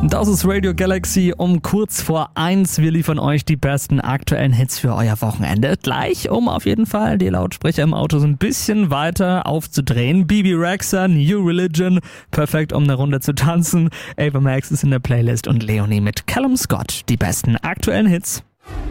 Das ist Radio Galaxy um kurz vor 1. Wir liefern euch die besten aktuellen Hits für euer Wochenende. Gleich, um auf jeden Fall die Lautsprecher im Auto so ein bisschen weiter aufzudrehen. Bebe Rexha, New Religion, perfekt um eine Runde zu tanzen. Ava Max ist in der Playlist und Leonie mit Callum Scott. Die besten aktuellen Hits.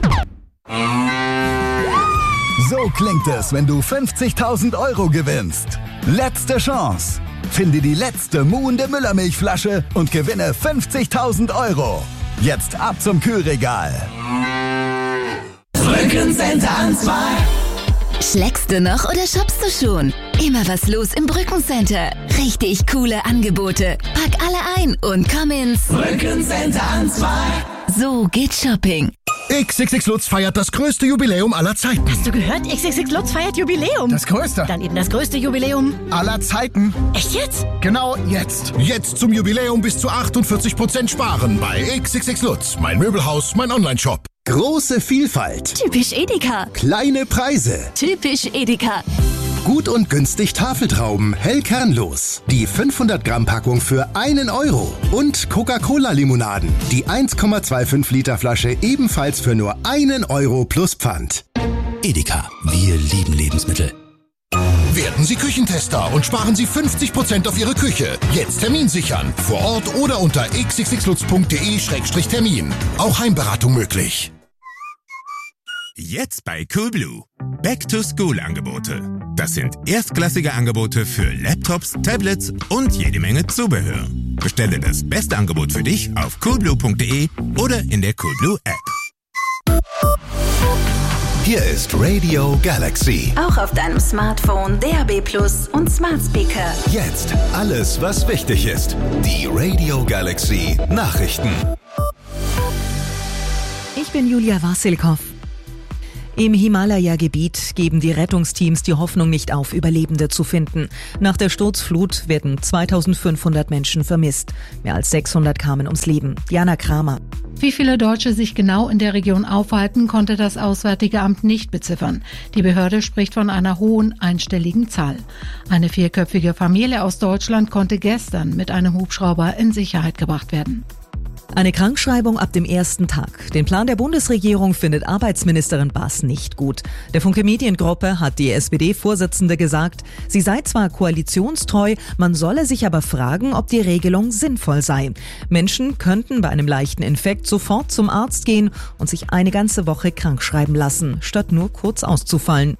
So klingt es, wenn du 50.000 Euro gewinnst. Letzte Chance. Finde die letzte muhende Müllermilchflasche und gewinne 50.000 Euro. Jetzt ab zum Kühlregal. Brückencenter an 2. Schlägst du noch oder shoppst du schon? Immer was los im Brückencenter. Richtig coole Angebote. Pack alle ein und komm ins Brückencenter an 2. So geht Shopping. XXX Lutz feiert das größte Jubiläum aller Zeiten. Hast du gehört? XXX Lutz feiert Jubiläum. Das größte. Dann eben das größte Jubiläum aller Zeiten. Echt jetzt? Genau jetzt. Jetzt zum Jubiläum bis zu 48% sparen bei XXX Lutz. Mein Möbelhaus, mein Onlineshop. Große Vielfalt. Typisch Edeka. Kleine Preise. Typisch Edeka. Gut und günstig Tafeltrauben, hellkernlos. Die 500 Gramm Packung für 1 Euro. Und Coca-Cola-Limonaden. Die 1,25 Liter Flasche ebenfalls für nur 1 Euro plus Pfand. Edeka, wir lieben Lebensmittel. Werden Sie Küchentester und sparen Sie 50% auf Ihre Küche. Jetzt Termin sichern. Vor Ort oder unter xxxlutz.de/termin. Auch Heimberatung möglich. Jetzt bei Coolblue. Back-to-School-Angebote. Das sind erstklassige Angebote für Laptops, Tablets und jede Menge Zubehör. Bestelle das beste Angebot für dich auf coolblue.de oder in der Coolblue App. Hier ist Radio Galaxy. Auch auf deinem Smartphone, DAB+ und Smart Speaker. Jetzt alles, was wichtig ist. Die Radio Galaxy Nachrichten. Ich bin Julia Wassilkow. Im Himalaya-Gebiet geben die Rettungsteams die Hoffnung nicht auf, Überlebende zu finden. Nach der Sturzflut werden 2500 Menschen vermisst. Mehr als 600 kamen ums Leben. Diana Kramer. Wie viele Deutsche sich genau in der Region aufhalten, konnte das Auswärtige Amt nicht beziffern. Die Behörde spricht von einer hohen einstelligen Zahl. Eine 4-köpfige Familie aus Deutschland konnte gestern mit einem Hubschrauber in Sicherheit gebracht werden. Eine Krankschreibung ab dem ersten Tag. Den Plan der Bundesregierung findet Arbeitsministerin Bass nicht gut. Der Funke Mediengruppe hat die SPD-Vorsitzende gesagt, sie sei zwar koalitionstreu, man solle sich aber fragen, ob die Regelung sinnvoll sei. Menschen könnten bei einem leichten Infekt sofort zum Arzt gehen und sich eine ganze Woche krankschreiben lassen, statt nur kurz auszufallen.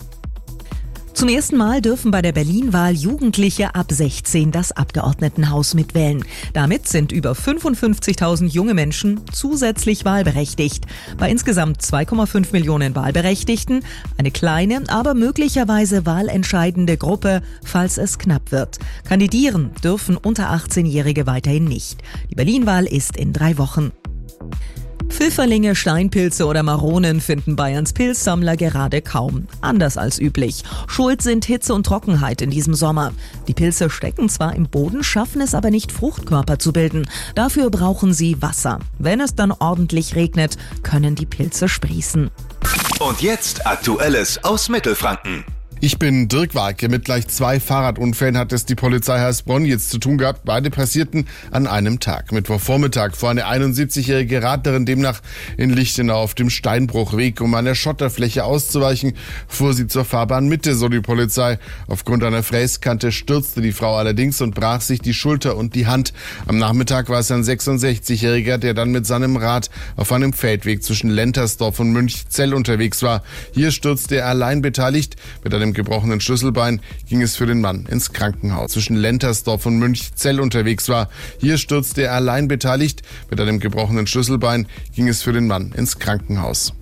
Zum ersten Mal dürfen bei der Berlin-Wahl Jugendliche ab 16 das Abgeordnetenhaus mitwählen. Damit sind über 55.000 junge Menschen zusätzlich wahlberechtigt. Bei insgesamt 2,5 Millionen Wahlberechtigten eine kleine, aber möglicherweise wahlentscheidende Gruppe, falls es knapp wird. Kandidieren dürfen unter 18-Jährige weiterhin nicht. Die Berlin-Wahl ist in 3 Wochen. Pfifferlinge, Steinpilze oder Maronen finden Bayerns Pilzsammler gerade kaum. Anders als üblich. Schuld sind Hitze und Trockenheit in diesem Sommer. Die Pilze stecken zwar im Boden, schaffen es aber nicht, Fruchtkörper zu bilden. Dafür brauchen sie Wasser. Wenn es dann ordentlich regnet, können die Pilze sprießen. Und jetzt Aktuelles aus Mittelfranken. Ich bin Dirk Warke. Mit gleich 2 Fahrradunfällen hat es die Polizei Heilsbronn jetzt zu tun gehabt. Beide passierten an einem Tag. Mittwochvormittag fuhr eine 71-jährige Radlerin demnach in Lichtenau auf dem Steinbruchweg. Um an der Schotterfläche auszuweichen, fuhr sie zur Fahrbahnmitte, so die Polizei. Aufgrund einer Fräskante stürzte die Frau allerdings und brach sich die Schulter und die Hand. Am Nachmittag war es ein 66-jähriger, der dann mit seinem Rad auf einem Feldweg zwischen Lentersdorf und Münchzell unterwegs war. Hier stürzte er allein beteiligt. Mit einem gebrochenen Schlüsselbein ging es für den Mann ins Krankenhaus. Zwischen Lentersdorf und Münchzell unterwegs war. Hier stürzte er allein beteiligt. Mit einem gebrochenen Schlüsselbein ging es für den Mann ins Krankenhaus.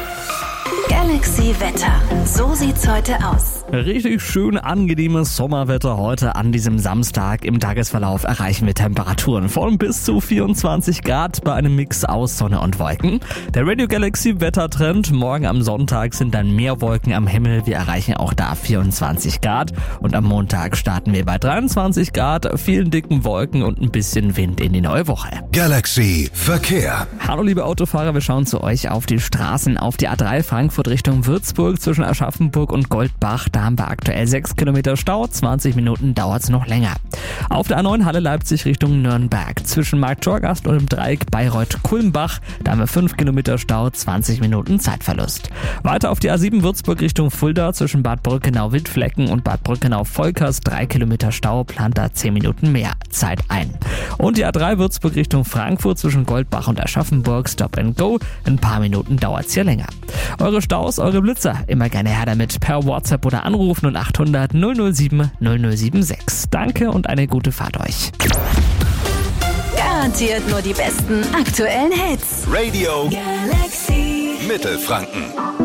Galaxy Wetter. So sieht's heute aus. Richtig schön angenehmes Sommerwetter heute an diesem Samstag. Im Tagesverlauf erreichen wir Temperaturen von bis zu 24 Grad bei einem Mix aus Sonne und Wolken. Der Radio Galaxy Wettertrend. Morgen am Sonntag sind dann mehr Wolken am Himmel. Wir erreichen auch da 24 Grad. Und am Montag starten wir bei 23 Grad, vielen dicken Wolken und ein bisschen Wind in die neue Woche. Galaxy Verkehr. Hallo liebe Autofahrer, wir schauen zu euch auf die Straßen, auf die A3 Frankfurt Richtung Würzburg zwischen Aschaffenburg und Goldbach. Da Da haben wir aktuell 6 Kilometer Stau, 20 Minuten dauert es noch länger. Auf der A9 Halle Leipzig Richtung Nürnberg. Zwischen Markt-Torgast und dem Dreieck Bayreuth-Kulmbach. Da haben wir 5 Kilometer Stau, 20 Minuten Zeitverlust. Weiter auf die A7 Würzburg Richtung Fulda. Zwischen Bad Brückenau-Wittflecken und Bad Brückenau-Volkers 3 Kilometer Stau, plant da 10 Minuten mehr Zeit ein. Und die A3 Würzburg Richtung Frankfurt zwischen Goldbach und Aschaffenburg, Stop and Go. Ein paar Minuten dauert's hier länger. Eure Staus, eure Blitzer, immer gerne her damit per WhatsApp oder Anruf 0800 007 0076. Danke und eine gute Fahrt euch. Garantiert nur die besten aktuellen Hits. Radio Galaxy Mittelfranken.